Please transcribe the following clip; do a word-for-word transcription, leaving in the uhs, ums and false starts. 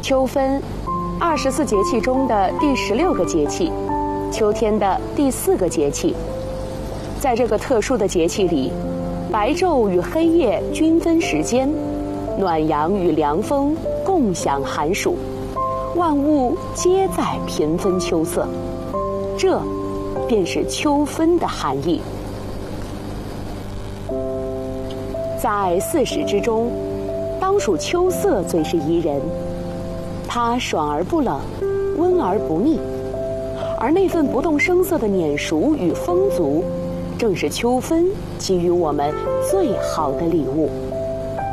秋分，二十四节气中的第十六个节气，秋天的第四个节气。在这个特殊的节气里，白昼与黑夜均分时间，暖阳与凉风共享寒暑，万物皆在平分秋色。这便是秋分的含义。在四时之中，当属秋色最是宜人，它爽而不冷，温而不腻，而那份不动声色的蔫熟与丰足，正是秋分给予我们最好的礼物。